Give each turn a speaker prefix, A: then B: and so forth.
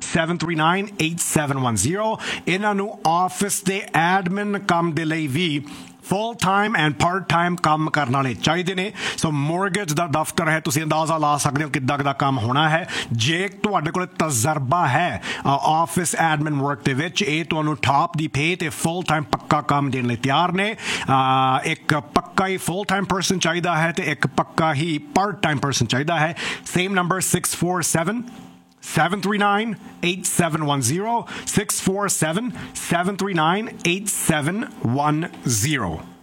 A: 7398710 ਇਹਨਾਂ ਨੂੰ ਆਫਿਸ ਦੇ ਐਡਮਿਨ ਕੰਮ ਦੇ ਲਈ ਵੀ full time and part time ਕੰਮ ਕਰਨ ਵਾਲੇ ਚਾਹੀਦੇ ਨੇ। ਸੋ ਮੋਰਗੇਜ ਦਾ ਦਫ਼ਤਰ ਹੈ, ਤੁਸੀਂ ਅੰਦਾਜ਼ਾ ਲਾ ਸਕਦੇ ਹੋ ਕਿੱਦਾਂ ਦਾ ਕੰਮ ਹੋਣਾ ਹੈ। ਜੇ ਤੁਹਾਡੇ ਕੋਲ ਤਜਰਬਾ ਹੈ ਆਫਿਸ ਐਡਮਿਨ ਵਰਕ ਦੇ ਵਿੱਚ, ਇਹ ਤੁਹਾਨੂੰ ਟਾਪ ਦੀ ਪੇ ਤੇ ਫੁੱਲ ਟਾਈਮ ਪੱਕਾ ਕੰਮ ਦੇਣ ਲਈ ਤਿਆਰ ਨੇ। ਇੱਕ ਪੱਕਾ ਹੀ ਫੁੱਲ ਟਾਈਮ ਪਰਸਨ ਚਾਹੀਦਾ ਹੈ ਤੇ ਇੱਕ ਪੱਕਾ ਹੀ ਪਾਰਟ ਟਾਈਮ ਪਰਸਨ ਚਾਹੀਦਾ ਹੈ। Same number 647-739-8710 647-739-8710।